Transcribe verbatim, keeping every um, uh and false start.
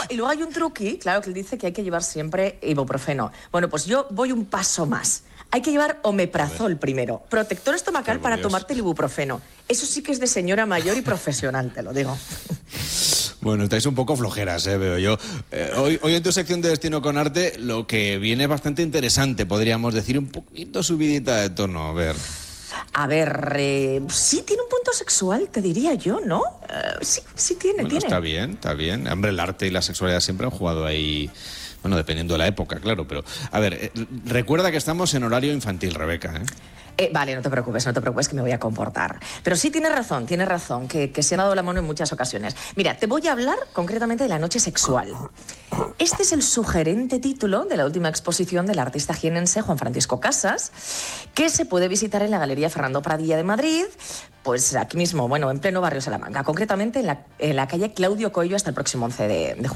Y luego hay un truqui, claro, que él dice que hay que llevar siempre ibuprofeno. Bueno, pues yo voy un paso más. Hay que llevar omeprazol primero, protector estomacal para tomarte el ibuprofeno. Eso sí que es de señora mayor y profesional, te lo digo. Bueno, estáis un poco flojeras, eh, veo yo. Eh, hoy, hoy en tu sección de Destino con Arte lo que viene es bastante interesante, podríamos decir, un poquito subidita de tono, a ver... A ver, eh, sí tiene un punto sexual, te diría yo, ¿no? Uh, sí, sí tiene, bueno, tiene. Está bien, está bien. Hombre, el arte y la sexualidad siempre han jugado ahí... Bueno, dependiendo de la época, claro, pero... A ver, eh, recuerda que estamos en horario infantil, Rebeca, ¿eh? Eh, vale, no te preocupes, no te preocupes que me voy a comportar. Pero sí tienes razón, tienes razón, que, que se han dado la mano en muchas ocasiones. Mira, te voy a hablar concretamente de la noche sexual. Este es el sugerente título de la última exposición del artista jienense Juan Francisco Casas, que se puede visitar en la Galería Fernando Pradilla de Madrid, pues aquí mismo, bueno, en pleno barrio Salamanca, concretamente en la, en la calle Claudio Coello hasta el próximo once de junio.